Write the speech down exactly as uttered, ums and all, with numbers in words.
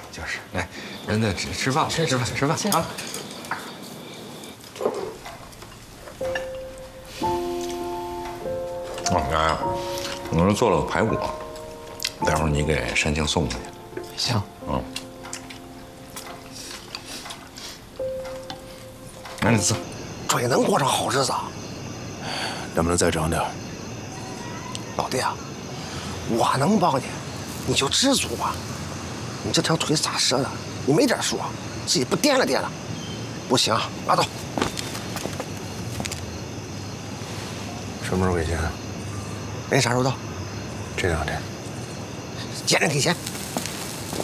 就是，来，人家吃吃饭，吃吃饭，吃饭啊！哦，娘呀，我这做了个排骨，待会儿你给山青送过去。 行。 嗯。来，你吃。 这也能过上好日子啊？ 能不能再整点？ 老弟啊，我能帮你，你就知足吧。你这条腿咋折的？你没点数啊？自己不掂量掂量？不行，拉倒。 什么时候给钱？ 人啥时候到？ 这两天。 见人给钱。